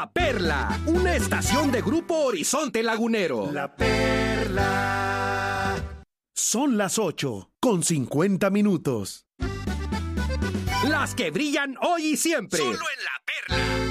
La Perla, una estación de Grupo Horizonte Lagunero. La Perla. Son las 8:50. Las que brillan hoy y siempre. Solo en La Perla.